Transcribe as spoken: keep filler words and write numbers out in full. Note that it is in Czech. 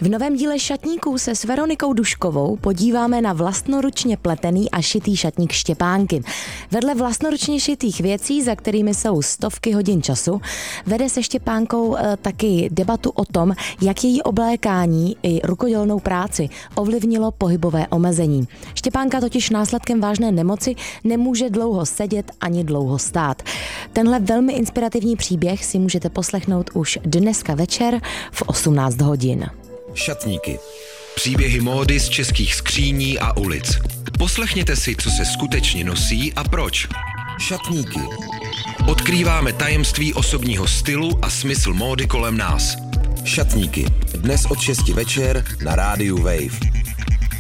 V novém díle Šatníků se s Veronikou Duškovou podíváme na vlastnoručně pletený a šitý šatník Štěpánky. Vedle vlastnoručně šitých věcí, za kterými jsou stovky hodin času, vede se Štěpánkou e, taky debatu o tom, jak její oblékání i rukodělnou práci ovlivnilo pohybové omezení. Štěpánka totiž následkem vážné nemoci nemůže dlouho sedět ani dlouho stát. Tenhle velmi inspirativní příběh si můžete poslechnout už dneska večer v osmnáct hodin. Šatníky. Příběhy módy z českých skříní a ulic. Poslechněte si, co se skutečně nosí a proč. Šatníky. Odkrýváme tajemství osobního stylu a smysl módy kolem nás. Šatníky. Dnes od šesti večer na rádiu Wave.